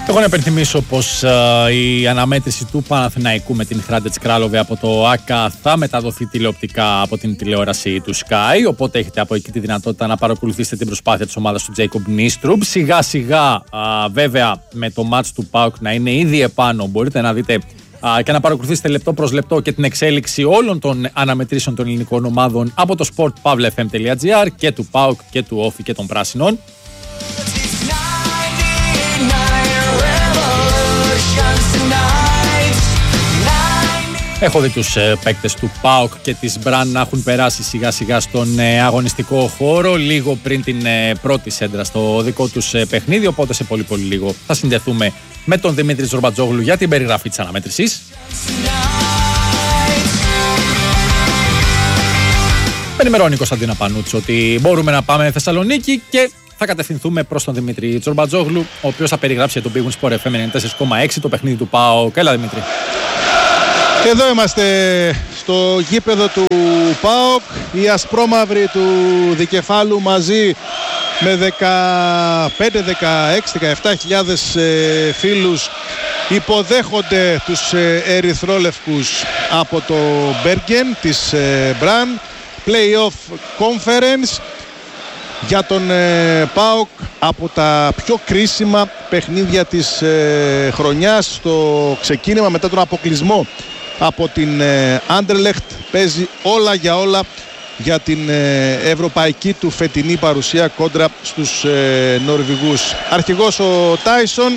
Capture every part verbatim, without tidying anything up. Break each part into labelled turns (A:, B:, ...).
A: Εγώ να υπενθυμίσω πως uh, η αναμέτρηση του Παναθηναϊκού με την Hrádec Králové από το ΆΚΑ θα μεταδοθεί τηλεοπτικά από την τηλεόραση του Sky, οπότε έχετε από εκεί τη δυνατότητα να παρακολουθήσετε την προσπάθεια της ομάδας του Jacob Nystrom. Σιγά σιγά uh, βέβαια με το μάτς του ΠΑΟΚ να είναι ήδη επάνω, μπορείτε να δείτε uh, και να παρακολουθήσετε λεπτό προς λεπτό και την εξέλιξη όλων των αναμετρήσεων των ελληνικών ομάδων από το sport pavle f m dot g r και του ΠΑΟΚ και του Όφη και των Πράσινων. Έχω δει τους ε, παίκτες του ΠΑΟΚ και της Μπραν να έχουν περάσει σιγά σιγά στον ε, αγωνιστικό χώρο λίγο πριν την ε, πρώτη σέντρα στο δικό τους ε, παιχνίδι, οπότε σε πολύ πολύ λίγο θα συνδεθούμε με τον Δημήτρη Ζορμπατζόγλου για την περιγραφή της αναμέτρησης. Με ενημερώνει η Κωνσταντίνα Πανούτση ότι μπορούμε να πάμε Θεσσαλονίκη και θα κατευθυνθούμε προς τον Δημήτρη Τζορμπατζόγλου, ο οποίος θα περιγράψει για τον Big Win Sport εφ εμ ενενήντα τέσσερα κόμμα έξι το παιχνίδι του ΠΑΟΚ. Έλα Δημήτρη.
B: Εδώ είμαστε στο γήπεδο του ΠΑΟΚ, οι ασπρόμαυροι του Δικεφάλου μαζί με δεκαπέντε, δεκαέξι, δεκαεπτά χιλιάδες ε, φίλους υποδέχονται τους ε, ερυθρόλευκους από το Μπέργεν της ε, Μπραν. Play-off conference για τον ε, ΠΑΟΚ από τα πιο κρίσιμα παιχνίδια της ε, χρονιάς. Στο ξεκίνημα μετά τον αποκλεισμό από την Anderlecht παίζει όλα για όλα για την ε, ευρωπαϊκή του φετινή παρουσία κόντρα στους ε, Νορβηγούς. Αρχηγός ο Τάισον,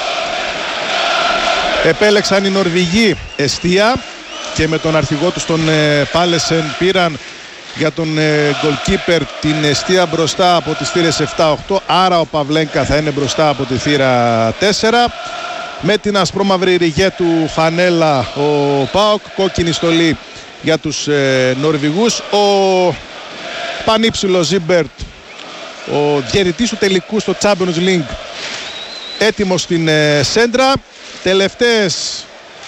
B: επέλεξαν οι Νορβηγοί εστία και με τον αρχηγό τους τον ε, Πάλεσεν πήραν για τον ε, goalkeeper την εστία μπροστά από τις θύρες επτά οκτώ, άρα ο Παυλένκα θα είναι μπροστά από τη θύρα τέσσερα. Με την ασπρόμαυρη ριγέ του φανέλα ο ΠΑΟΚ, κόκκινη στολή για τους ε, Νορβηγούς. Ο πανύψηλος Ζίμπερτ, ο διαιτητής του τελικού στο Champions League, έτοιμος στην ε, σέντρα. Τελευταίες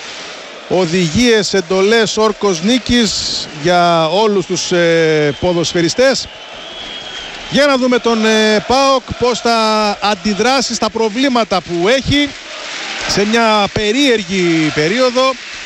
B: οδηγίες, εντολές, όρκος νίκης για όλους τους ε, ποδοσφαιριστές. Για να δούμε τον ε, ΠΑΟΚ πώς θα αντιδράσει στα προβλήματα που έχει σε μια περίεργη περίοδο.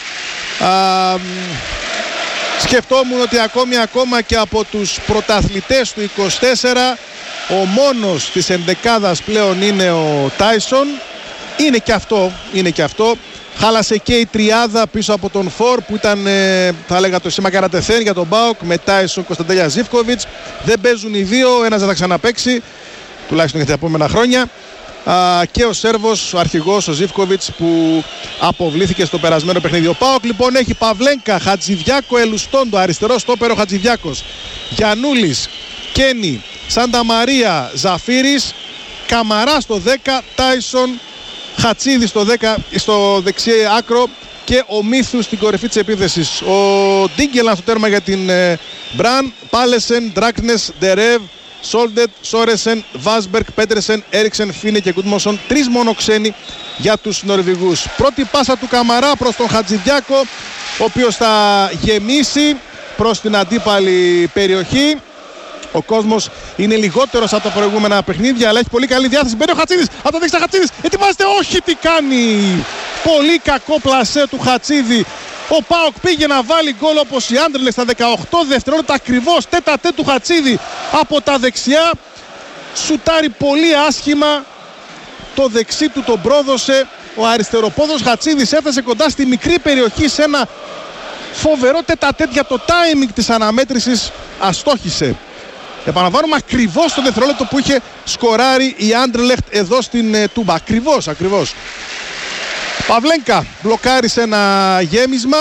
B: Α, σκεφτόμουν ότι ακόμη ακόμα και από τους πρωταθλητές του είκοσι τέσσερα ο μόνος της ενδεκάδας πλέον είναι ο Τάισον. Είναι και αυτό, είναι και αυτό. Χάλασε και η τριάδα πίσω από τον Φορ που ήταν, ε, θα έλεγα, το σήμα καρατεθέν για τον ΠΑΟΚ με Τάισον, Κωνσταντέλια, Ζίβκοβιτς. Δεν παίζουν οι δύο, ένας δεν θα ξαναπαίξει, τουλάχιστον για τα επόμενα χρόνια. Α, και ο Σέρβος, ο αρχηγός, ο Ζίβκοβιτς, που αποβλήθηκε στο περασμένο παιχνίδι. Ο ΠΑΟΚ λοιπόν έχει Παυλένκα, Χατζηδιάκο, Ελουστόντο, αριστερό στόπερο Χατζηδιάκος, Γιαννούλης, Κένι, Σάντα Μαρία, Ζαφύρης, Καμαρά στο δέκα, Τάισον, Χατσίδη στο δέκα, στο δεξί άκρο και ο Μύθους στην κορυφή της επίθεσης. Ο Ντίγκελαν στο τέρμα για την ε, Μπραν, Πάλεσεν, Ντράκνες, Ντερεύ, Σόλντετ, Σόρεσεν, Βάσμπερκ, Πέτρεσεν, Έριξεν, Φίνε και Γκούντμονσον. Τρεις μόνο ξένοι για τους Νορβηγούς. Πρώτη πάσα του Καμαρά προς τον Χατζηδιάκο, ο οποίος θα γεμίσει προς την αντίπαλη περιοχή. Ο κόσμος είναι λιγότερος από τα προηγούμενα παιχνίδια, αλλά έχει πολύ καλή διάθεση. Μπαίνει ο Χατσίδης, από το δεξιά Χατσίδης, ετοιμάζεται, όχι, τι κάνει! Πολύ κακό πλασέ του Χατσίδη. Ο ΠΑΟΚ πήγε να βάλει γκολ όπως η Anderlecht στα δεκαοκτώ δευτερόλεπτα ακριβώς, τέτα τέ του Χατσίδη από τα δεξιά. Σουτάρει πολύ άσχημα, το δεξί του τον πρόδωσε. Ο αριστεροπόδος Χατσίδης έφτασε κοντά στη μικρή περιοχή σε ένα φοβερό τέτα τέ για το timing της αναμέτρησης, αστόχησε. Επαναλαμβάνουμε ακριβώς το δευτερόλεπτο που είχε σκοράρει η Anderlecht εδώ στην ε, Τούμπα. Ακριβώς, ακριβώς. Παυλένκα μπλοκάρισε ένα γέμισμα.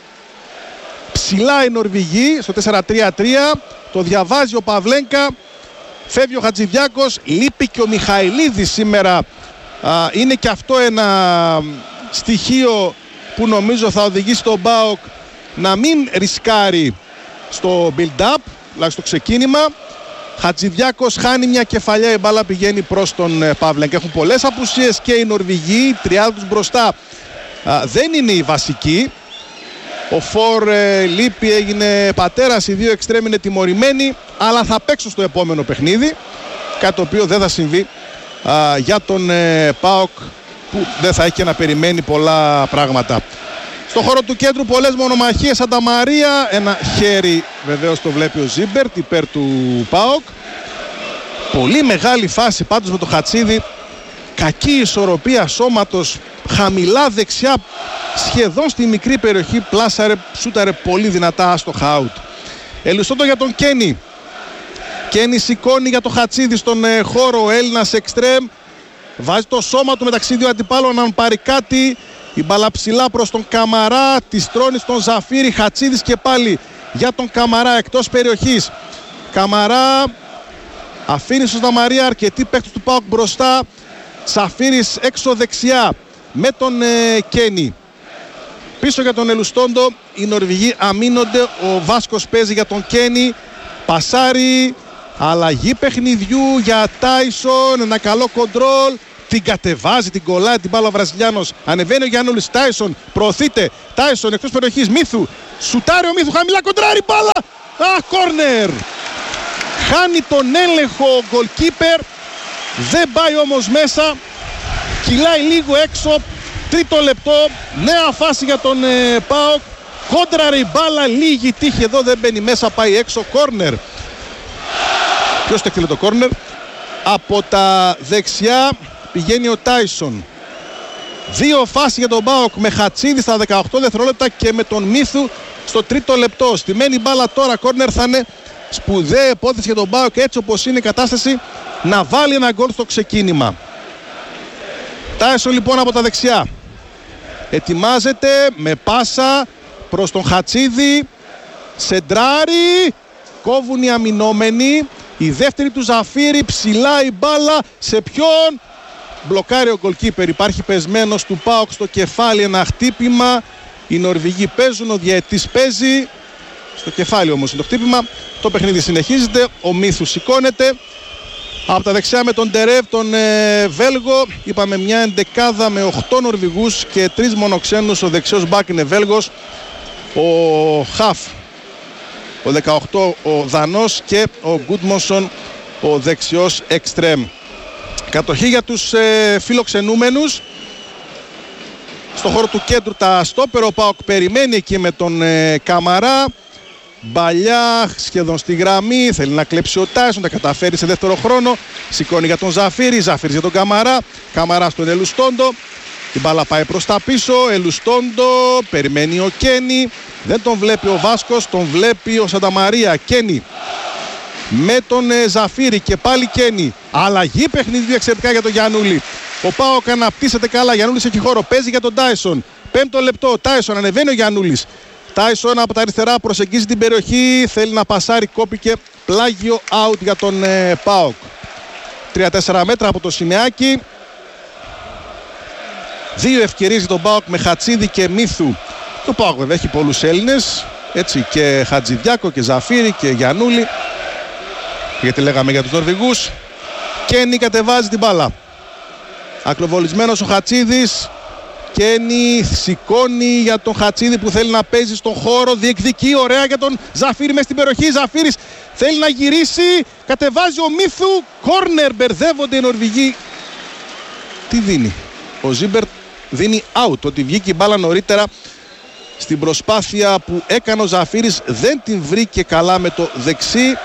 B: Ψηλά οι Νορβηγοί στο τέσσερα τρία τρία. Το διαβάζει ο Παυλένκα. Φεύγει ο Χατζηδιάκος. Λείπει και ο Μιχαηλίδης σήμερα. Α, είναι και αυτό ένα στοιχείο που νομίζω θα οδηγήσει τον ΠΑΟΚ να μην ρισκάρει στο build-up, δηλαδή στο ξεκίνημα. Χατζηδιάκος χάνει μια κεφαλιά, η μπάλα πηγαίνει προς τον Παυλένκα. Έχουν πολλές απουσίες και οι Νορβηγοί, η τριάδα τους μπροστά α, δεν είναι η βασική. Ο Φορ ε, λείπει, έγινε πατέρας, οι δύο εξτρέμ είναι τιμωρημένοι, αλλά θα παίξουν στο επόμενο παιχνίδι, κάτι το οποίο δεν θα συμβεί α, για τον ε, ΠΑΟΚ, που δεν θα έχει να περιμένει πολλά πράγματα. Στο χώρο του κέντρου πολλές μονομαχίες. Σανταμαρία, ένα χέρι βεβαίως το βλέπει ο Ζίμπερτ υπέρ του ΠΑΟΚ. Πολύ μεγάλη φάση πάντως με το Χατσίδη. Κακή ισορροπία σώματος, χαμηλά δεξιά, σχεδόν στη μικρή περιοχή, πλάσαρε, σούταρε πολύ δυνατά άστοχα out. Ελουστόντο για τον Κένι. Κένι σηκώνει για το Χατσίδη στον ε, χώρο, ο Έλληνας εξτρέμ. Βάζει το σώμα του μεταξύ δύο αντιπάλων, αν πάρει κάτι. Η μπάλα ψηλά προς τον Καμαρά, τη στρώνει στον Ζαφύρη. Χατσίδης και πάλι για τον Καμαρά εκτός περιοχής. Καμαρά αφήνει στο Σταμαρία, αρκετοί παίκτες του ΠΑΟΚ μπροστά. Ζαφύρης έξω δεξιά με τον ε, Κένι. Πίσω για τον Ελουστόντο, οι Νορβηγοί αμήνονται. Ο Βάσκος παίζει για τον Κένι. Πασάρι, αλλαγή παιχνιδιού για Τάισον. Ένα καλό κοντρόλ. Την κατεβάζει, την κολλάει την μπάλα ο Βραζιλιάνος. Ανεβαίνει ο Γιάννουλης. Τάισον προωθείται. Τάισον εκτός περιοχής. Μίθου. Σουτάρει ο Μίθου. Χαμηλά κοντράρει μπάλα. Α, κόρνερ. Χάνει τον έλεγχο ο γκολκίπερ. Δεν πάει όμως μέσα. Κυλάει λίγο έξω. Τρίτο λεπτό. Νέα φάση για τον ε, ΠΑΟΚ. Κόντραρε η μπάλα. Λίγη τύχη εδώ. Δεν μπαίνει μέσα. Πάει έξω. Κόρνερ. Ποιος το έκτειλε το κόρνερ? Από τα δεξιά πηγαίνει ο Τάισον. Δύο φάσεις για τον ΠΑΟΚ με Χατσίδη στα δεκαοκτώ δευτερόλεπτα και με τον Μίθου στο τρίτο λεπτό. Στημένη μπάλα τώρα. Κόρνερ θα είναι σπουδαία υπόθεση για τον ΠΑΟΚ, έτσι όπως είναι η κατάσταση, να βάλει ένα γκολ στο ξεκίνημα. Τάισον λοιπόν από τα δεξιά. Ετοιμάζεται με πάσα προς τον Χατσίδη. Σεντράρι. Κόβουν οι αμυνόμενοι. Η δεύτερη του Ζαφύρη, ψηλά η μπάλα. Σε ποιον? Μπλοκάρει ο γκολκίπερ. Υπάρχει πεσμένος του ΠΑΟΚ στο κεφάλι ένα χτύπημα. Οι Νορβηγοί παίζουν, ο διαιτής παίζει. Στο κεφάλι όμως είναι το χτύπημα. Το παιχνίδι συνεχίζεται. Ο Μίθου σηκώνεται. Από τα δεξιά με τον Ντερεύ, τον ε, Βέλγο. Είπαμε μια εντεκάδα με οκτώ Νορβηγούς και τρεις μονοξένους. Ο δεξιός μπακ είναι Βέλγος. Ο Χαφ, ο δεκαοκτώ, ο Δανός, και ο Γκούντμονσον, ο δεξιός εξτρέμ. Κατοχή για τους ε, φιλοξενούμενους. Στο χώρο του κέντρου τα στόπερ. Ο ΠΑΟΚ περιμένει εκεί με τον ε, Καμαρά. Μπαλιά σχεδόν στη γραμμή. Θέλει να κλέψει ο Τάισον. Τα καταφέρει σε δεύτερο χρόνο. Σηκώνει για τον Ζαφύρη. Ζαφύρης για τον Καμαρά. Καμαρά στον Ελουστόντο. Η μπάλα πάει προς τα πίσω. Ελουστόντο. Περιμένει ο Κένι. Δεν τον βλέπει ο Βάσκος. Τον βλέπει ο Σανταμαρία. Κένι με τον ε, Ζαφύρη και πάλι Κένι. Αλλαγή παιχνιδιού εξαιρετικά για τον Γιαννούλη. Ο ΠΑΟΚ αναπτύσσεται καλά. Γιαννούλης έχει χώρο. Παίζει για τον Τάισον. Πέμπτο λεπτό. Τάισον, ανεβαίνει ο Γιαννούλης. Τάισον από τα αριστερά προσεγγίζει την περιοχή. Θέλει να πασάρει. Κόπηκε. Πλάγιο out για τον ε, ΠΑΟΚ. τρία τέσσερα μέτρα από το σημαίακι. Δύο ευκαιρίες για τον ΠΑΟΚ με Χατσίδη και Μίθου. Το ΠΑΟΚ βέβαια έχει πολλούς Έλληνες. Έτσι, και Χατζηδιάκο και Ζαφύρη και Γιαννούλη. Γιατί λέγαμε για τους Νορβηγούς. Κένι κατεβάζει την μπάλα. Ακλοβολισμένος ο Χατσίδης. Κένι σηκώνει για τον Χατσίδη που θέλει να παίζει στον χώρο. Διεκδικεί ωραία για τον Ζαφύρη μέσα στην περιοχή. Ζαφύρης θέλει να γυρίσει. Κατεβάζει ο Μίθου. Κόρνερ, μπερδεύονται οι Νορβηγοί. Τι δίνει? Ο Ζίμπερτ δίνει out. Ότι βγήκε η μπάλα νωρίτερα. Στην προσπάθεια που έκανε ο Ζαφύρης δεν την βρήκε καλά με το δεξί.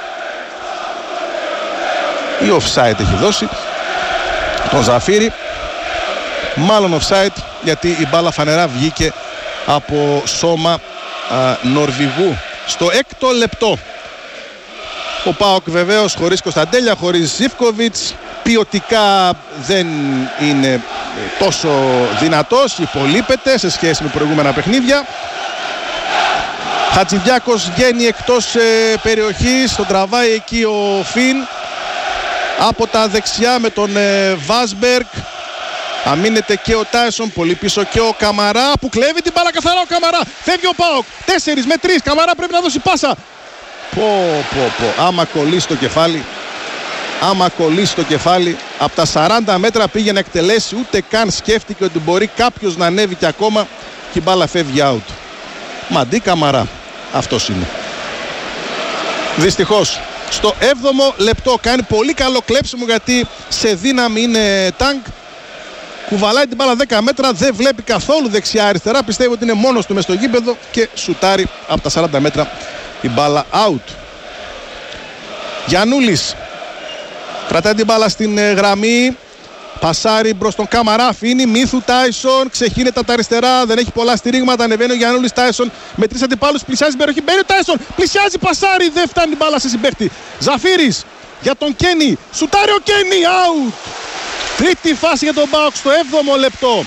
B: Ή offside έχει δώσει τον Ζαφύρη. Μάλλον offside, γιατί η μπάλα φανερά βγήκε από σώμα α, Νορβηγού. Στο έκτο λεπτό ο ΠΑΟΚ βεβαίως χωρίς Κωνσταντέλια, χωρίς Ζίβκοβιτς, ποιοτικά δεν είναι τόσο δυνατός, υπολείπεται σε σχέση με προηγούμενα παιχνίδια. Χατζηδιάκος βγαίνει εκτός ε, περιοχής, τον τραβάει εκεί ο Φιν. Από τα δεξιά με τον ε, Βάσμπεργκ. Αμήνεται και ο Τάισον, πολύ πίσω και ο Καμαρά που κλέβει την μπάλα καθαρά ο Καμαρά. Φεύγει ο ΠΑΟΚ, τέσσερις με τρεις, Καμαρά πρέπει να δώσει πάσα. Πω πω πω, άμα κολλήσει το κεφάλι, άμα κολλήσει το κεφάλι, από τα σαράντα μέτρα πήγε να εκτελέσει, ούτε καν σκέφτηκε ότι μπορεί κάποιος να ανέβει και ακόμα και η μπάλα φεύγει out. Μαντί Καμαρά, αυτός είναι. Δυστυχώς. Στο έβδομο λεπτό κάνει πολύ καλό κλέψιμο γιατί σε δύναμη είναι τάγκ. κουβαλάει την μπάλα δέκα μέτρα, δεν βλέπει καθόλου δεξιά-αριστερά, πιστεύει ότι είναι μόνος του μες στο γήπεδο και σουτάρει από τα σαράντα μέτρα η μπάλα out. Γιαννούλης κρατάει την μπάλα στην ε, γραμμή, πασάρει μπρος τον Καμαρά, αφήνει Μίθου, Τάισον, ξεχύνεται από τα αριστερά, δεν έχει πολλά στηρίγματα, ανεβαίνει ο Γιαννούλης, Τάισον με τρεις αντιπάλους, πλησιάζει την περιοχή, μπαίνει ο Τάισον, πλησιάζει, πασάρει, δεν φτάνει η μπάλα σε συμπαίχτη. Ζαφύρης για τον Κένι, σουτάρει ο Κένι, out. Τρίτη φάση για τον ΠΑΟΚ στο έβδομο λεπτό.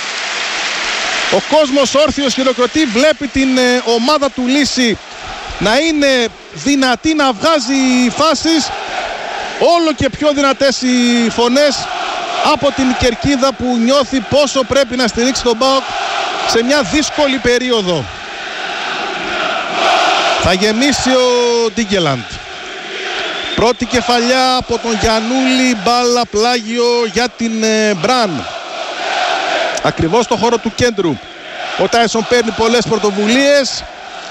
B: Ο κόσμος όρθιος χειροκροτεί, βλέπει την ε, ομάδα του Λύση να είναι δυνατή, να βγάζει φάσεις. Όλο και πιο δυνατές οι φωνές από την κερκίδα που νιώθει πόσο πρέπει να στηρίξει τον ΠΑΟΚ σε μια δύσκολη περίοδο. Θα γεμίσει ο Ντίγκελαντ. Πρώτη κεφαλιά από τον Γιαννούλη, μπάλα πλάγιο για την ε, Μπραν. Ακριβώς στο χώρο του κέντρου. Ο Τάισον παίρνει πολλές πρωτοβουλίες.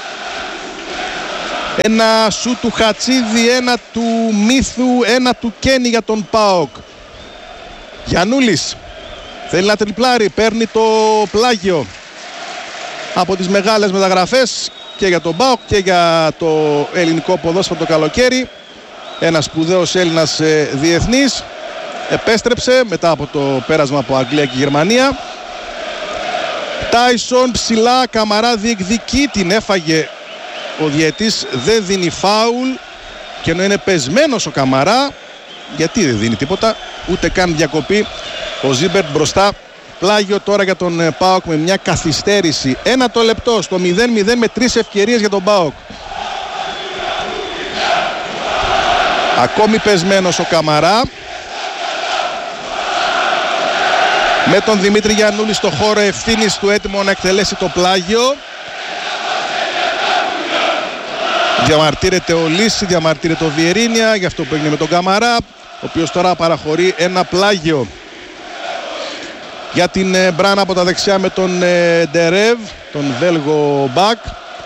B: Ένα σου του Χατσίδη, ένα του Μίθου, ένα του Κένι για τον ΠΑΟΚ. Γιαννούλης θέλει να τριπλάρει, παίρνει το πλάγιο από τις μεγάλες μεταγραφές και για τον ΠΑΟΚ και για το ελληνικό ποδόσφαιρο το καλοκαίρι. Ένας σπουδαίος Έλληνας ε, διεθνής. Επέστρεψε μετά από το πέρασμα από Αγγλία και Γερμανία. Τάισον ψηλά, Καμαρά διεκδικεί, την έφαγε ο διαιτής, δεν δίνει φάουλ και ενώ είναι πεσμένος ο Καμαρά, γιατί δεν δίνει τίποτα, ούτε καν διακοπή. Ο Ζίμπερτ μπροστά, πλάγιο τώρα για τον ΠΑΟΚ με μια καθυστέρηση. Ένα το λεπτό στο μηδέν μηδέν με τρεις ευκαιρίες για τον ΠΑΟΚ. Ακόμη πεσμένος ο Καμαρά. Με τον Δημήτρη Γιαννούλη στο χώρο ευθύνης του, έτοιμο να εκτελέσει το πλάγιο. Διαμαρτύρεται ο Λύση, διαμαρτύρεται ο Βιερίνια για αυτό που έγινε με τον Καμαρά, ο οποίος τώρα παραχωρεί ένα πλάγιο για την ε, Μπράν από τα δεξιά με τον ε, Ντερέβ, τον Βέλγο μπακ.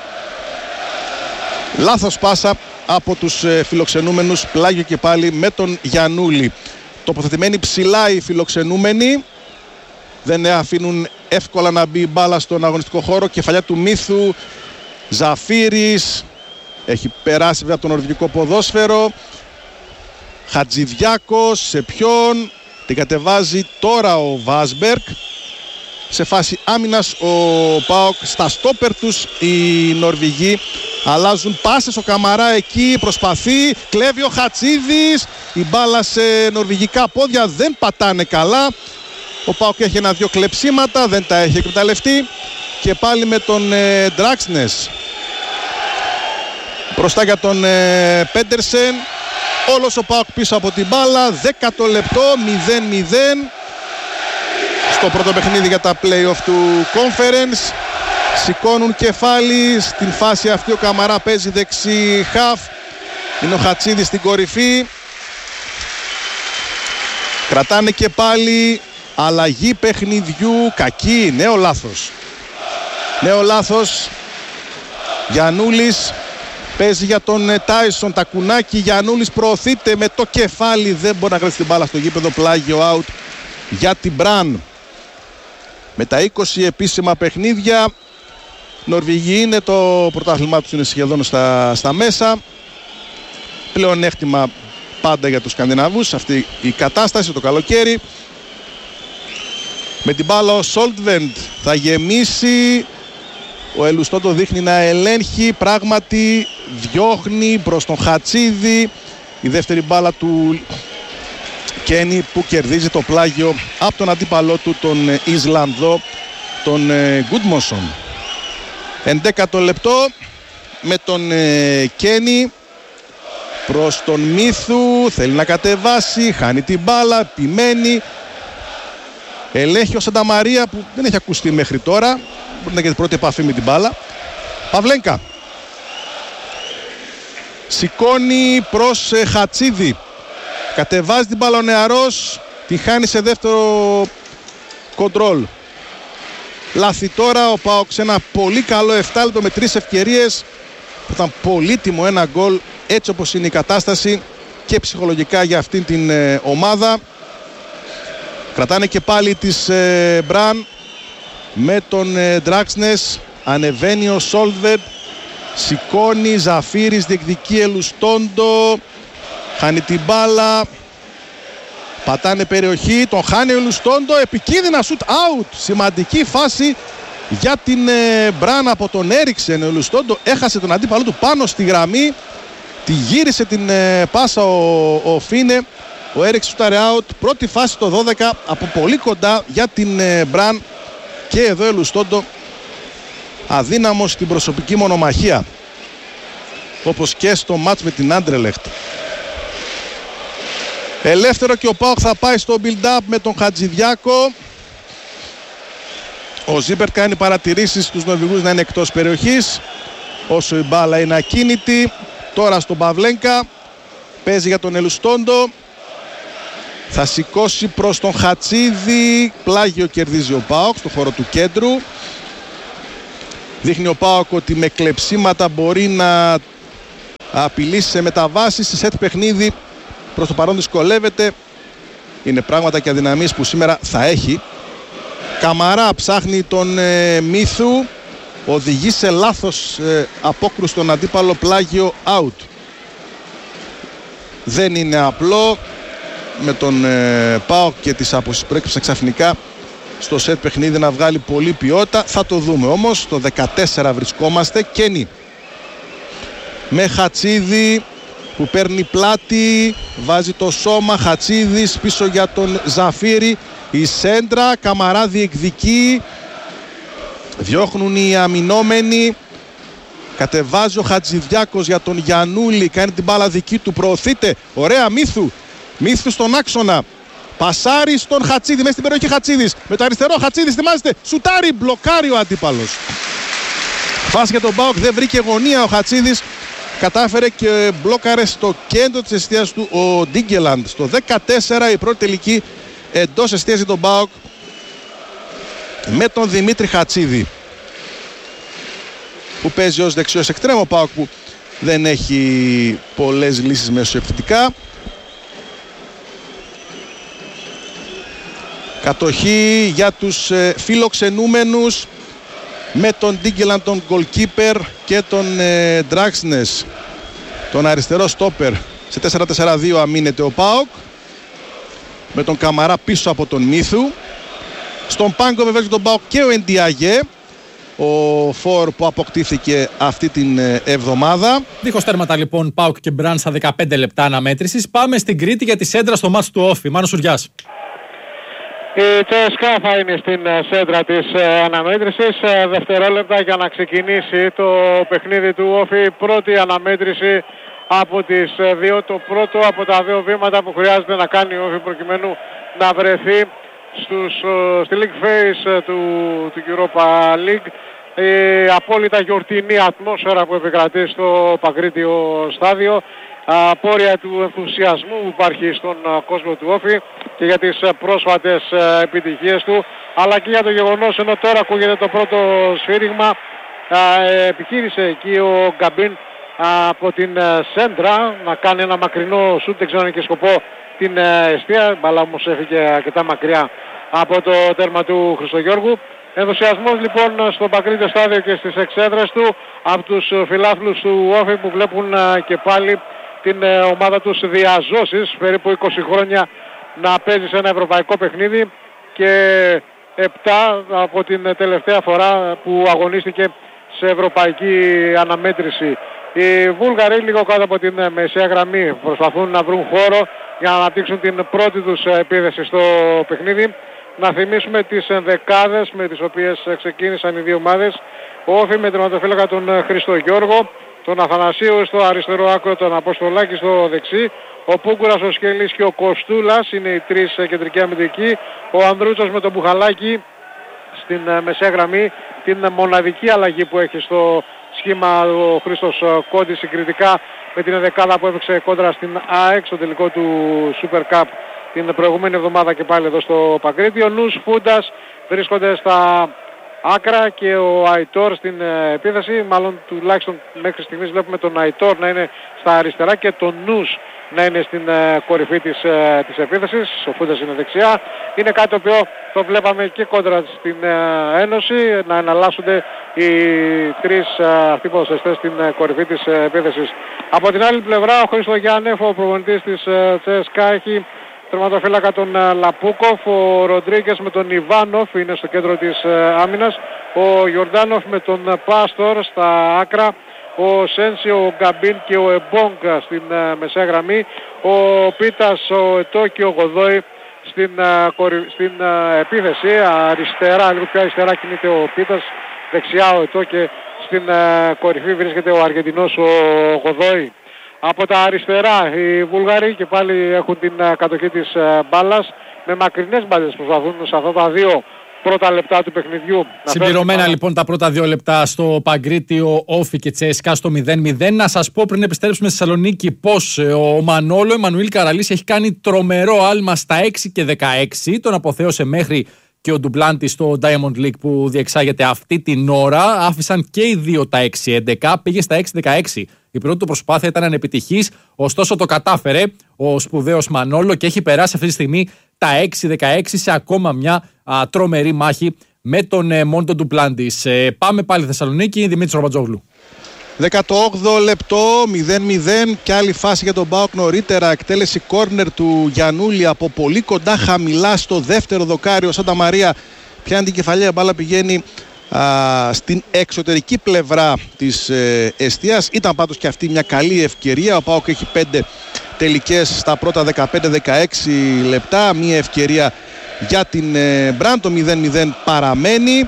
B: Λάθος πάσα από τους ε, φιλοξενούμενους, πλάγιο και πάλι με τον Γιαννούλη. Τοποθετημένοι ψηλά οι φιλοξενούμενοι, δεν αφήνουν εύκολα να μπει η μπάλα στον αγωνιστικό χώρο. Κεφαλιά του Μίθου, Ζαφύρης, έχει περάσει βέβαια από το νορβηγικό ποδόσφαιρο. Χατζηδιάκος, σε ποιον, την κατεβάζει τώρα ο Βάσμπερκ. Σε φάση άμυνας ο ΠΑΟΚ, στα στόπερ τους οι Νορβηγοί αλλάζουν πάσες. Ο Καμαρά εκεί προσπαθεί, κλέβει ο Χατσίδης, η μπάλα σε νορβηγικά πόδια, δεν πατάνε καλά. Ο ΠΑΟΚ έχει ένα-δυο κλεψίματα, δεν τα έχει εκμεταλλευτεί. Και πάλι με τον ε, Ντράξνες μπροστά για τον ε, Πέντερσεν. Όλος ο ΠΑΟΚ πίσω από την μπάλα. Δέκατο λεπτό, μηδέν μηδέν στο πρώτο παιχνίδι για τα play-off του Conference. Σηκώνουν κεφάλι. Στην φάση αυτή ο Καμαρά παίζει δεξί χαφ. Είναι ο Χατσίδης στην κορυφή. Κρατάνε και πάλι. Αλλαγή παιχνιδιού, κακή, νέο λάθος. Νέο λάθος. Γιαννούλης παίζει για τον Τάισον, τα κουνάκι. Γιαννούλης προωθείται με το κεφάλι, δεν μπορεί να κρατήσει την μπάλα στο γήπεδο, πλάγιο out για την Μπραν. Με τα είκοσι επίσημα παιχνίδια, Νορβηγοί είναι, το πρωτάθλημά τους είναι σχεδόν στα, στα μέσα. Πλεονέκτημα πάντα για τους Σκανδιναβούς αυτή η κατάσταση το καλοκαίρι. Με την μπάλα ο Σόλτβεντ θα γεμίσει. Ο Ελουστό το δείχνει να ελέγχει. Πράγματι διώχνει προς τον Χατσίδη. Η δεύτερη μπάλα του Κένι που κερδίζει το πλάγιο από τον αντίπαλό του, τον Ισλανδό, τον Γκούντμοσον. Ενδέκατο λεπτό με τον Κένι προς τον Μίθου. Θέλει να κατεβάσει, χάνει την μπάλα, επιμένει. Ελέγχει ο Σανταμαρία που δεν έχει ακουστεί μέχρι τώρα. Μπορεί να έχει την πρώτη επαφή με την μπάλα. Παυλένκα. Σηκώνει προς ε, Χατσίδη. Κατεβάζει την μπάλα ο νεαρός. Την χάνει σε δεύτερο κοντρόλ. Λάθη τώρα. Ο ΠΑΟΚ σε ένα πολύ καλό εφτά λεπτό με τρεις ευκαιρίες. Ήταν πολύτιμο ένα γκολ έτσι όπως είναι η κατάσταση και ψυχολογικά για αυτήν την ε, ομάδα. Κρατάνε και πάλι της ε, Μπραν με τον ε, Ντράξνες. Ανεβαίνει ο Σόλβετ, σηκώνει, Ζαφύρης διεκδικεί Ελουστόντο, χάνει την μπάλα, πατάνε περιοχή, τον χάνει ο Ελουστόντο, επικίνδυνα shoot out, σημαντική φάση για την ε, Μπραν από τον Έριξεν. Ο Ελουστόντο έχασε τον αντίπαλο του πάνω στη γραμμή, τη γύρισε την ε, πάσα ο, ο Φίνε, ο Έριξεν σούταρε out, πρώτη φάση το δώδεκα από πολύ κοντά για την ε, Μπραν και εδώ Ελουστόντο αδύναμος στην προσωπική μονομαχία, όπως και στο μάτς με την Άντρελεχτ. Ελεύθερο και ο ΠΑΟΚ θα πάει στο build-up με τον Χατζηδιάκο. Ο Ζίμπερτ κάνει παρατηρήσεις στους Νορβηγούς να είναι εκτός περιοχής, όσο η μπάλα είναι ακίνητη. Τώρα στον Παυλένκα, παίζει για τον Ελουστόντο, θα σηκώσει προς τον Χατσίδη, πλάγιο κερδίζει ο ΠΑΟΚ στο χώρο του κέντρου. Δείχνει ο ΠΑΟΚ ότι με κλεψίματα μπορεί να απειλήσει σε μεταβάσεις. Σε σετ παιχνίδι προς το παρόν δυσκολεύεται. Είναι πράγματα και αδυναμίες που σήμερα θα έχει. Καμαρά ψάχνει τον ε, Μίθου. Οδηγεί σε λάθος ε, απόκρουση στον αντίπαλο, πλάγιο out. Δεν είναι απλό με τον ε, ΠΑΟΚ και τις αποσύσεις που έκυψαν ξαφνικά στο σετ παιχνίδι να βγάλει πολύ ποιότητα. Θα το δούμε όμως. Στο δεκατέσσερα βρισκόμαστε. Κένι με Χατσίδη που παίρνει πλάτη, βάζει το σώμα. Χατσίδης πίσω για τον Ζαφύρη. Η σέντρα, Καμαρά διεκδικεί, διώχνουν οι αμυνόμενοι. Κατεβάζει ο Χατζηδιάκος για τον Γιαννούλη, κάνει την μπάλα δική του, προωθείται. Ωραία, Μίθου, Μίθου στον άξονα. Πασάρι στον Χατσίδη, μέσα στην περιοχή Χατσίδης. Με το αριστερό Χατσίδης, θυμάστε, σουτάρι, μπλοκάρει ο αντίπαλος. Φάση για τον ΠΑΟΚ, δεν βρήκε γωνία ο Χατσίδης. Κατάφερε και μπλόκαρε στο κέντρο της εστίας του ο Ντίγκελαντ. Στο δεκατέσσερα η πρώτη τελική εντός εστίας για τον ΠΑΟΚ με τον Δημήτρη Χατσίδη που παίζει ως δεξιός εκτρέμ. Ο ΠΑΟΚ που δεν έχει πολλές λύσεις μεσοεπιθετικά. Κατοχή για τους ε, φιλοξενούμενους με τον Ντίγκελαντ, τον goalkeeper, και τον ε, Ντράξνες, τον αριστερό στόπερ. Σε τέσσερα τέσσερα δύο αμήνεται ο ΠΑΟΚ με τον Καμαρά πίσω από τον Μίθου. Στον πάγκο βεβαίως τον ΠΑΟΚ και ο Εντιαγέ, ο φορ που αποκτήθηκε αυτή την εβδομάδα.
A: Δίχως τέρματα λοιπόν ΠΑΟΚ και Μπραν στα δεκαπέντε λεπτά αναμέτρησης. Πάμε στην Κρήτη για τη σέντρα στο μάτς του Όφη. Μάνος Σουριάς.
C: Η Τσέσκα θα είναι στην σέντρα της αναμέτρησης. Δευτερόλεπτα για να ξεκινήσει το παιχνίδι του Όφη. Πρώτη αναμέτρηση από τις δύο. Το πρώτο από τα δύο βήματα που χρειάζεται να κάνει ο Όφη προκειμένου να βρεθεί στους, στη League Phase του, του Europa League. Η απόλυτα γιορτινή ατμόσφαιρα που επικρατεί στο Παγκρίτιο στάδιο, απόρρια του ενθουσιασμού που υπάρχει στον κόσμο του Όφη και για τις πρόσφατες επιτυχίες του, αλλά και για το γεγονός, ενώ τώρα ακούγεται το πρώτο σφύριγμα, επιχείρησε εκεί ο Γκαμπίν από την σέντρα να κάνει ένα μακρινό σουτ, δεν ξέρω αν και σκοπό την εστία, μπαλά όμως έφυγε αρκετά μακριά από το τέρμα του Χριστογιώργου. Ενθουσιασμός λοιπόν στο Παγκρίτιο στάδιο και στις εξέδρες του από τους φιλάθλους του Όφη που βλέπουν και πάλι την ομάδα τους διαζώσεις, περίπου είκοσι χρόνια να παίζει σε ένα ευρωπαϊκό παιχνίδι και επτά από την τελευταία φορά που αγωνίστηκε σε ευρωπαϊκή αναμέτρηση. Οι Βούλγαροι λίγο κάτω από την μεσαία γραμμή προσπαθούν να βρουν χώρο για να αναπτύξουν την πρώτη τους επίδεση στο παιχνίδι. Να θυμίσουμε τις ενδεκάδες με τις οποίες ξεκίνησαν οι δύο ομάδες. Ο Όφη με τερματοφύλακα τον Χριστογιώργο, τον Αθανασίου στο αριστερό άκρο, τον Αποστολάκη στο δεξί, ο Πούγκουρας, ο Σκέλης και ο Κοστούλας είναι οι τρεις κεντρικοί αμυντικοί, ο Ανδρούτσος με τον Μπουχαλάκη στην μεσαία γραμμή. Την μοναδική αλλαγή που έχει στο σχήμα ο Χρήστος Κόντης συγκριτικά με την δεκάδα που έπαιξε κόντρα στην ΑΕΚ στο τελικό του Super Cup την προηγούμενη εβδομάδα και πάλι εδώ στο Παγκρίτιο. Ο Νους Φούντας βρίσκονται στα άκρα και ο Αϊτόρ στην επίθεση, μάλλον τουλάχιστον μέχρι στιγμής βλέπουμε τον Αϊτόρ να είναι στα αριστερά και τον Νους να είναι στην κορυφή της, της επίθεσης. Ο Φούντας είναι δεξιά. Είναι κάτι το οποίο το βλέπαμε και κόντρα στην Ένωση, να εναλλάσσονται οι τρεις αυτοί ποδοσφαιριστές στην κορυφή της επίθεσης. Από την άλλη πλευρά ο Χρήστο Γιάννεφ, ο προπονητής της Τσέσκα, έχει τερματοφύλακα τον Λαπούκοφ, ο Ροντρίγκες με τον Ιβάνοφ είναι στο κέντρο της άμυνας, ο Γιορντάνοφ με τον Πάστορ στα άκρα, ο Σένσι, ο Γκαμπίν και ο Εμπόγκα στην uh, μεσαία γραμμή, ο Πίτας, ο Ετώ και ο Γοδόη στην, uh, κορυ... στην uh, επίθεση, αριστερά, λίγο πιο αριστερά κινείται ο Πίτας, δεξιά ο Ετώ και στην uh, κορυφή βρίσκεται ο Αργεντινός ο Γοδόη. Από τα αριστερά οι Βούλγαροι και πάλι έχουν την uh, κατοχή της uh, μπάλας, με μακρινές μπάλες προσπαθούν σε αυτά τα δύο πρώτα λεπτά του παιχνιδιού.
A: Συμπληρωμένα λοιπόν τα πρώτα δύο λεπτά στο Παγκρίτιο, Όφη και Τσέσκα στο μηδέν μηδέν. Να σας πω πριν επιστρέψουμε στη Θεσσαλονίκη πως ο Μανόλο, Εμμανουήλ Καραλής, έχει κάνει τρομερό άλμα στα έξι και δεκαέξι. Τον αποθέωσε μέχρι και ο Ντουμπλάντη στο Diamond League που διεξάγεται αυτή την ώρα. Άφησαν και οι δύο τα έξι έντεκα, πήγε στα έξι δεκαέξι. Η πρώτη του προσπάθεια ήταν ανεπιτυχής, ωστόσο το κατάφερε ο σπουδαίος Μανόλο και έχει περάσει αυτή τη στιγμή τα έξι δεκαέξι σε ακόμα μια α, τρομερή μάχη με τον ε, Μόντο Ντουπλάντης. Ε, πάμε πάλι Θεσσαλονίκη, Δημήτρης Ρομπατζόγλου.
B: δεκαοκτώ λεπτό, μηδέν μηδέν και άλλη φάση για τον ΠΑΟΚ νωρίτερα. Εκτέλεση κόρνερ του Γιαννούλη από πολύ κοντά, χαμηλά στο δεύτερο δοκάριο. Σάντα Μαρία πιάνει την κεφαλιά, μπάλα πηγαίνει α, στην εξωτερική πλευρά της ε, εστίας. Ήταν πάντως και αυτή μια καλή ευκαιρία. Ο ΠΑΟΚ έχει πέντε τελικές στα πρώτα δεκαπέντε δεκαέξι λεπτά. Μια ευκαιρία για την ε, Μπραν. Το μηδέν μηδέν παραμένει.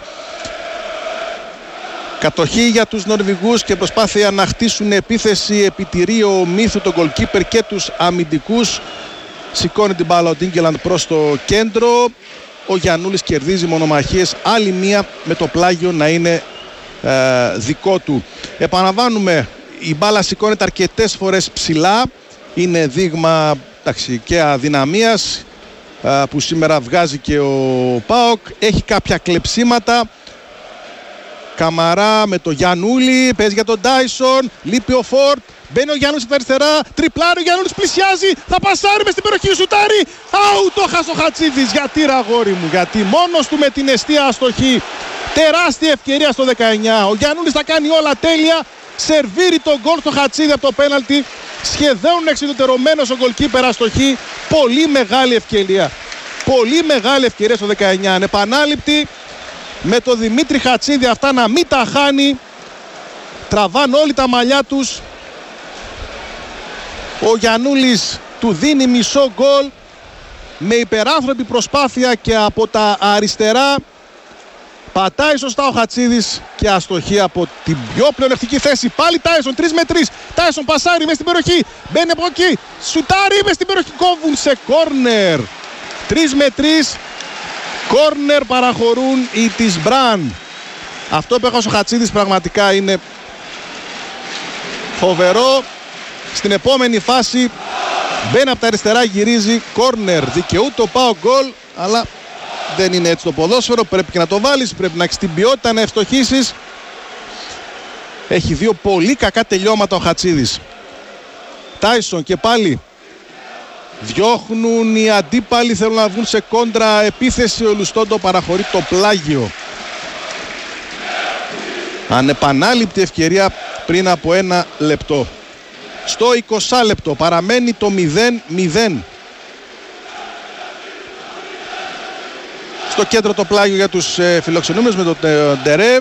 B: Κατοχή για τους Νορβηγούς και προσπάθεια να χτίσουν επίθεση, επιτηρείο μύθου τον goalkeeper και τους αμυντικούς. Σηκώνει την μπάλα ο Ντίνγκελαντ προς το κέντρο. Ο Γιαννούλης κερδίζει μονομαχίες. Άλλη μία με το πλάγιο να είναι ε, δικό του. Επαναλαμβάνουμε, η μπάλα σηκώνεται αρκετές φορές ψηλά. Είναι δείγμα ταξι, και αδυναμίας ε, που σήμερα βγάζει και ο ΠΑΟΚ. Έχει κάποια κλεψίματα. Καμαρά με το Γιαννούλη, παίζει για τον Τάισον, λείπει ο Φόρτ, μπαίνει ο Γιαννούλης στα αριστερά, τριπλάρει ο Γιαννούλης, πλησιάζει, θα πασάρει μες στην περιοχή, σουτάρει, αου, το χάσο Χατσίδης, γιατί ρε αγόρι μου, γιατί μόνος του με την εστία αστοχή, τεράστια ευκαιρία στο δεκαεννιά, ο Γιαννούλης θα κάνει όλα τέλεια, σερβίρει τον γκολ στο Χατσίδη από το πέναλτι, σχεδόν εξιδωτερωμένος ο γκολκίπερ αστοχή, πολύ μεγάλη ευκαιρία, πολύ μεγάλη ευκαιρία στο δεκαεννιά, ανεπανάληπτη. Με το Δημήτρη Χατσίδη αυτά να μην τα χάνει. Τραβάν όλοι τα μαλλιά τους. Ο Γιαννούλης του δίνει μισό γκολ με υπεράνθρωπη προσπάθεια και από τα αριστερά. Πατάει σωστά ο Χατσίδης και αστοχή από την πιο πλεονεκτική θέση. Πάλι Τάισον, τρία με τρία. Τάισον πασάρει μες στην περιοχή. Μπαίνει από εκεί. Σουτάρει μες στην περιοχή. Κόβουν σε κόρνερ. τρία με τρία. Κόρνερ παραχωρούν οι της Μπραν. Αυτό που έχασε ο Χατσίδης πραγματικά είναι φοβερό. Στην επόμενη φάση μπαίνει από τα αριστερά, γυρίζει κόρνερ. Δικαιούται το πάω γκολ, αλλά δεν είναι έτσι το ποδόσφαιρο. Πρέπει και να το βάλεις, πρέπει να έχεις την ποιότητα να ευστοχίσεις. Έχει δύο πολύ κακά τελειώματα ο Χατσίδης. Τάισον και πάλι διώχνουν οι αντίπαλοι, θέλουν να βγουν σε κόντρα επίθεση. Ο Λουστόντο παραχωρεί το πλάγιο. Ανεπανάληπτη ευκαιρία πριν από ένα λεπτό. Στο είκοσι λεπτό παραμένει το μηδέν μηδέν. Στο κέντρο το πλάγιο για τους ε, φιλοξενούμενους με τον Ντερέβ.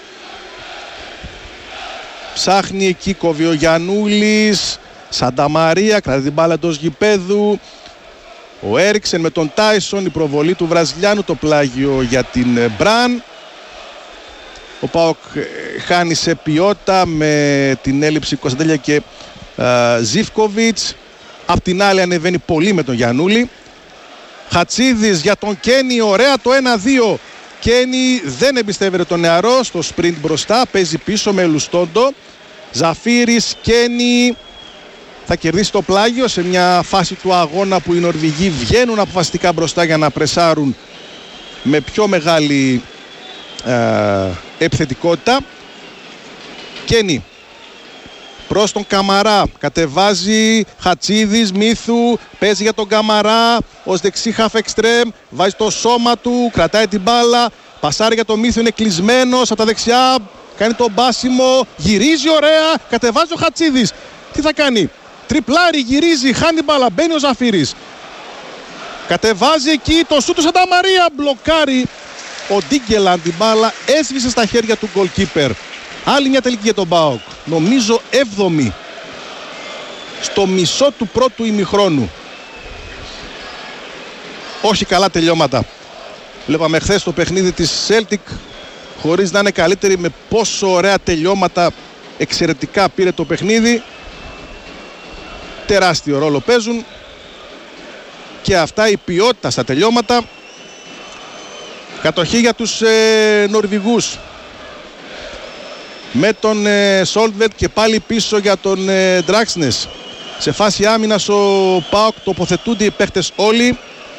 B: Ψάχνει εκεί, κόβει ο Γιαννούλης. Σάντα Μαρία, κρατάει την μπάλα εντός γηπέδου. Ο Έριξεν με τον Τάισον, η προβολή του Βραζιλιάνου, το πλάγιο για την Μπραν. Ο ΠΑΟΚ χάνει σε ποιότητα με την έλλειψη Κωνσταντέλια και uh, Ζίβκοβιτς. Απ' την άλλη ανεβαίνει πολύ με τον Γιαννούλη. Χατσίδης για τον Κένι, ωραία το ένα δύο. Κένι δεν εμπιστεύεται τον νεαρό στο σπριντ μπροστά, παίζει πίσω με Λουστόντο. Ζαφίρης, Κένι θα κερδίσει το πλάγιο σε μια φάση του αγώνα που οι Νορβηγοί βγαίνουν αποφασιστικά μπροστά για να πρεσάρουν με πιο μεγάλη ε, επιθετικότητα. Κένι προς τον Καμαρά. Κατεβάζει Χατσίδης, Μίθου, παίζει για τον Καμαρά ως δεξί half extreme, βάζει το σώμα του, κρατάει την μπάλα, πασάρει για τον Μίθου, είναι κλεισμένος από τα δεξιά, κάνει το μπάσιμο, γυρίζει ωραία, κατεβάζει ο Χατσίδης. Τι θα κάνει? Τριπλάρι, γυρίζει, χάνει την μπάλα, μπαίνει ο Ζαφύρης. Κατεβάζει εκεί το σούτ του Σανταμαρία, μπλοκάρει ο Ντίγκελαν την μπάλα, έσβησε στα χέρια του goalkeeper. Άλλη μια τελική για τον ΠΑΟΚ. Νομίζω έβδομη στο μισό του πρώτου ημιχρόνου. Όχι καλά τελειώματα. Βλέπαμε χθες το παιχνίδι της Celtic χωρίς να είναι καλύτερη, με πόσο ωραία τελειώματα εξαιρετικά πήρε το παιχνίδι. Τεράστιο ρόλο παίζουν και αυτά, η ποιότητα στα τελειώματα. Κατοχή για τους ε, Νορβηγούς με τον ε, Σόλτβετ και πάλι πίσω για τον ε, Ντράξνες. Σε φάση άμυνας ο ΠΑΟΚ, τοποθετούνται οι παίχτες όλοι.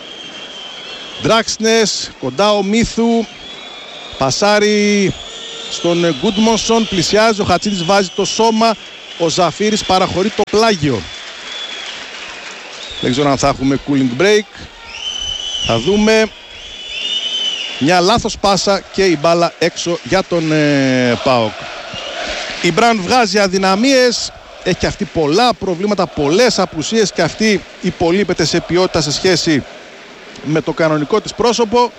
B: Ντράξνες, κοντά ο Μίθου, πασάρει στον Γκούντμονσον, πλησιάζει, ο Χατσίδης βάζει το σώμα, ο Ζαφύρης παραχωρεί το πλάγιο. Δεν ξέρω αν θα έχουμε cooling break, θα δούμε. Μια λάθος πάσα και η μπάλα έξω για τον ε, ΠΑΟΚ. Η Μπραν βγάζει αδυναμίες, έχει και αυτή πολλά προβλήματα, πολλές απουσίες και αυτή υπολείπεται σε ποιότητα σε σχέση με το κανονικό της πρόσωπο.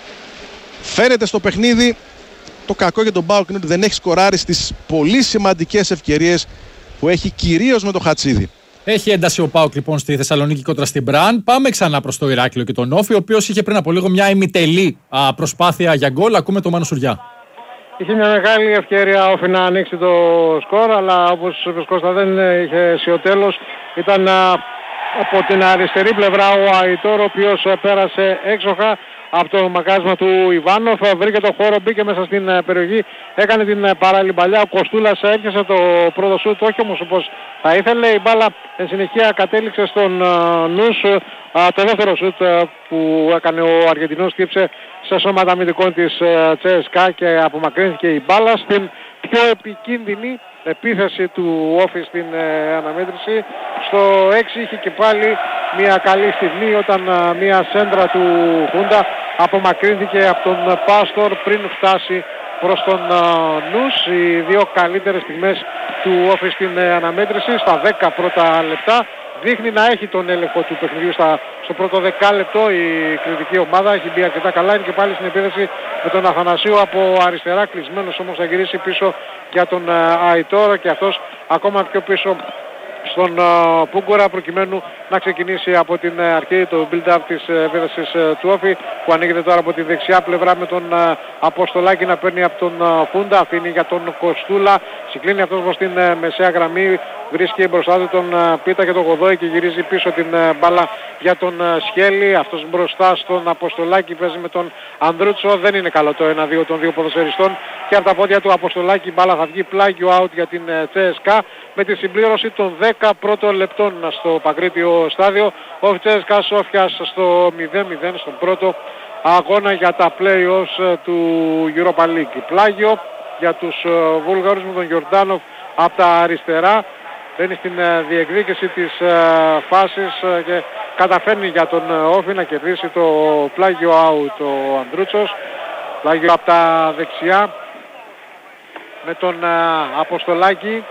B: Φαίνεται στο παιχνίδι. Το κακό για τον ΠΑΟΚ είναι ότι δεν έχει σκοράρει στις πολύ σημαντικές ευκαιρίες που έχει, κυρίως με το Χατσίδη. Έχει ένταση ο ΠΑΟΚ λοιπόν στη Θεσσαλονίκη κόντρα στην Μπραν. Πάμε ξανά προς το Ηράκλειο και τον Όφη, ο οποίος είχε πριν από λίγο μια ημιτελή α, προσπάθεια για γκολ. Ακούμε τον Μάνο Σουριά.
C: Είχε μια μεγάλη ευκαιρία Όφη να ανοίξει το σκορ, αλλά όπως είπε Κώστα δεν είχε αισιοτέλος. Ήταν α, από την αριστερή πλευρά ο Αϊτόρ, ο οποίος πέρασε έξοχα από το μακάσμα του Ιβάνοφ, βρήκε το χώρο, μπήκε μέσα στην περιοχή, έκανε την παράλληλη παλιά, ο Κοστούλας έπιασε το πρώτο σούτ, όχι όμως όπως θα ήθελε, η μπάλα εν συνεχεία κατέληξε στον Νους, το δεύτερο σούτ που έκανε ο Αργεντινός χτύψε σε σώματα αμυντικών της Τσέσκα και απομακρύνθηκε η μπάλα στην πιο επικίνδυνη επίθεση του Όφη στην ε, αναμέτρηση. Στο έξι είχε και πάλι μια καλή στιγμή όταν ε, μια σέντρα του Χούντα απομακρύνθηκε από τον Πάστορ πριν φτάσει προς τον ε, Νους. Οι δύο καλύτερες στιγμές του Όφη στην ε, αναμέτρηση στα δέκα πρώτα λεπτά. Δείχνει να έχει τον έλεγχο του παιχνιδιού στα, στο πρώτο δεκάλεπτο η κριτική ομάδα. Έχει μπει αρκετά καλά. Είναι και πάλι στην επίθεση με τον Αθανασίου από αριστερά. Κλεισμένος όμως θα γυρίσει πίσω για τον Αϊτόρο και αυτός ακόμα πιο πίσω στον uh, Πούγκορα προκειμένου να ξεκινήσει από την uh, αρχή το build-up της uh, επίθεσης uh, του Όφη που ανοίγεται τώρα από τη δεξιά πλευρά με τον uh, Αποστολάκη να παίρνει από τον uh, Φούντα, αφήνει για τον Κοστούλα, συγκλίνει αυτός προς την uh, μεσαία γραμμή, βρίσκει μπροστά του τον uh, Πίτα και τον Γοδόη και γυρίζει πίσω την uh, μπάλα για τον uh, Σχέλη, αυτός μπροστά στον Αποστολάκη παίζει με τον Ανδρούτσο, δεν είναι καλό το ένα δύο των δύο ποδοσφαιριστών και από τα πόδια του Αποστολάκη η μπάλα θα βγει πλάγιο out για την uh, Τσέσκα με τη συμπλήρωση των δέκα πρώτων λεπτών στο Παγκρίτιο στάδιο. Ο Τσέσκα Σόφιας στο μηδέν μηδέν στον πρώτο αγώνα για τα play-offs του Europa League. Πλάγιο για τους Βούλγαρους με τον Γιορντάνοφ από τα αριστερά. Μπαίνει στην διεκδίκηση της φάσης και καταφέρνει για τον Όφη να κερδίσει το πλάγιο out ο Ανδρούτσος. Πλάγιο από τα δεξιά με τον Αποστολάκη.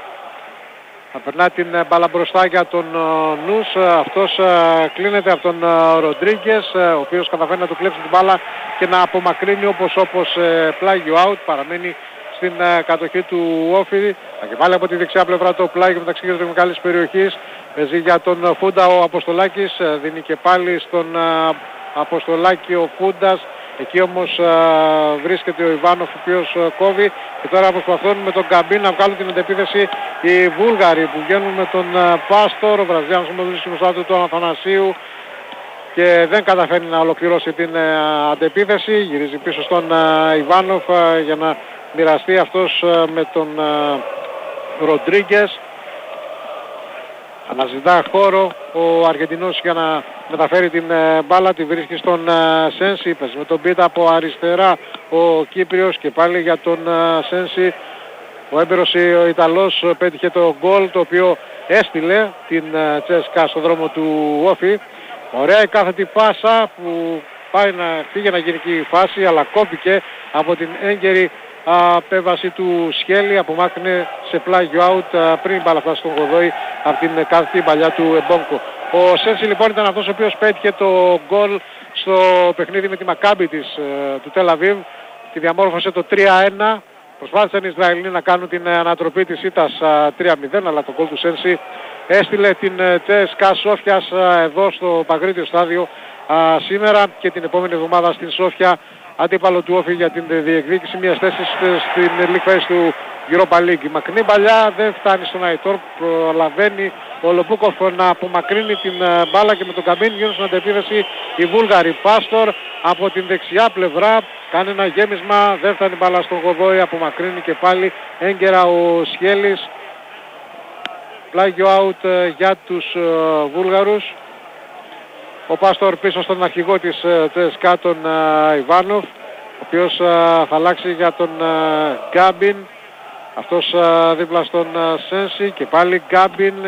C: Θα περνά την μπάλα μπροστά για τον Νους, αυτός κλείνεται από τον Ροντρίγκες, ο οποίος καταφέρει να του κλέψει την μπάλα και να απομακρύνει όπως όπως πλάγιο out, παραμένει στην κατοχή του Όφη. Και πάλι από τη δεξιά πλευρά το πλάγιο μεταξύ και της μεγάλης περιοχής, παίζει για τον Φούντα ο Αποστολάκης, δίνει και πάλι στον Αποστολάκη ο Φούντας. Εκεί όμως α, βρίσκεται ο Ιβάνοφ ο οποίος α, κόβει και τώρα προσπαθούν με τον Καμπίν να βγάλουν την αντεπίθεση οι Βούλγαροι που βγαίνουν με τον α, Πάστορ, ο Βραζιάνος όμως βρίσκει μπροστά του τον Αθανασίου και δεν καταφέρνει να ολοκληρώσει την α, αντεπίθεση, γυρίζει πίσω στον α, Ιβάνοφ α, για να μοιραστεί αυτός α, με τον Ροντρίγκες. Αναζητά χώρο ο Αργεντινός για να μεταφέρει την ε, μπάλα, τη βρίσκει στον ε, Σένσι, παίζει με τον Πίτα από αριστερά ο Κύπριος και πάλι για τον ε, Σένσι Ο έμπειρος ο Ιταλός πέτυχε το γκολ το οποίο έστειλε την Τσέσκα στο δρόμο του Όφη. Ωραία η κάθετη πάσα που πάει να φύγει να γίνει εκεί η φάση, αλλά κόπηκε από την έγκαιρη απέβαση του Σχέλη, απομάκρυνε σε πλάγιο out πριν μπάλα φτάσει στον Γοδόη από την κάθετη παλιά του Εμπόνκο. Ο Σένσι λοιπόν ήταν αυτός ο οποίος πέτυχε το γκολ στο παιχνίδι με τη Μακάμπι της, του Τελ Αβίβ, τη διαμόρφωσε το τρία ένα. Προσπάθησαν οι Ισραηλοί να κάνουν την ανατροπή της ήττας τρία μηδέν, αλλά το γκολ του Σένσι έστειλε την Τσέσκα Σόφιας εδώ στο Παγκρίτιο στάδιο σήμερα και την επόμενη εβδομάδα στην Σόφια, αντίπαλο του Όφη για την διεκδίκηση μιας θέσης στην League Phase του Europa League. Η μακρινή παλιά δεν φτάνει στον Αϊτόρ, προλαβαίνει ο Λοπούκοφ να απομακρύνει την μπάλα και με τον Καμπίν γίνουν στην αντεπίθεση οι Βούλγαροι. Πάστορ από την δεξιά πλευρά κάνει ένα γέμισμα, δεν φτάνει μπάλα στον Γοδόη, απομακρύνει και πάλι έγκαιρα ο Σχέλης. Πλάγιο out για τους Βούλγαρους. Ο Πάστορ πίσω στον αρχηγό της Τσέσκα, τον Ιβάνοφ, ο οποίος θα αλλάξει για τον Γκάμπιν. Αυτός δίπλα στον Σένσι και πάλι Γκάμπιν